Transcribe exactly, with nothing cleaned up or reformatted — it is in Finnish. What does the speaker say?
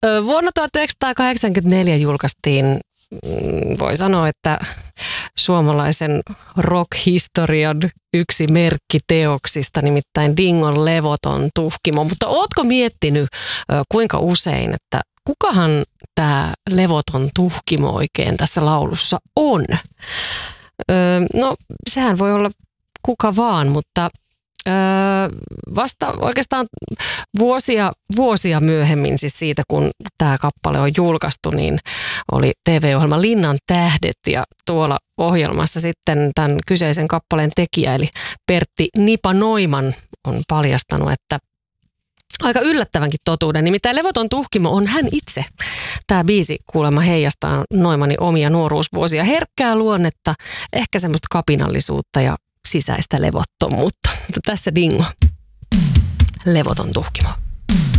Vuonna tuhatyhdeksänsataakahdeksankymmentäneljä julkaistiin, voi sanoa, että suomalaisen rock-historian yksi merkkiteoksista, nimittäin Dingon levoton tuhkimo. Mutta ootko miettinyt kuinka usein, että kukahan tämä levoton tuhkimo oikein tässä laulussa on? No sehän voi olla kuka vaan, mutta Öö, vasta oikeastaan vuosia, vuosia myöhemmin, siis siitä kun tämä kappale on julkaistu, niin oli T V-ohjelma Linnan tähdet ja tuolla ohjelmassa sitten tämän kyseisen kappaleen tekijä eli Pertti Nipa Noiman on paljastanut, että aika yllättävänkin totuuden. Nimittäin levoton tuhkimo on hän itse. Tämä biisi kuulemma heijastaa Noimanin omia nuoruusvuosia, herkkää luonnetta, ehkä semmoista kapinallisuutta ja sisäistä levottomuutta. Mutta tässä Dingo, levoton tuhkimo.